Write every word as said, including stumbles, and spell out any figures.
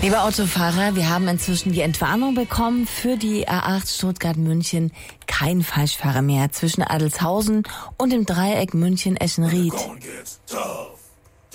Liebe Autofahrer, wir haben inzwischen die Entwarnung bekommen für die A acht Stuttgart-München. Kein Falschfahrer mehr zwischen Adelshausen und dem Dreieck München-Eschenried.